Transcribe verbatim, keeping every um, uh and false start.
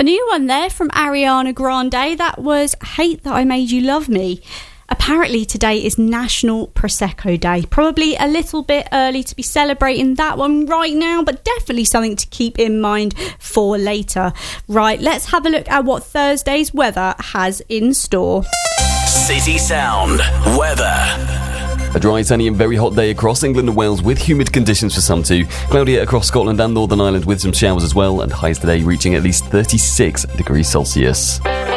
new one there from Ariana Grande. That was Hate That I Made You Love Me. Apparently today is National Prosecco Day. Probably a little bit early to be celebrating that one right now, but definitely something to keep in mind for later. Right, let's have a look at what Thursday's weather has in store. City Sound weather. A dry, sunny and very hot day across England and Wales with humid conditions for some too. Cloudy across Scotland and Northern Ireland with some showers as well, and highs today reaching at least thirty-six degrees Celsius.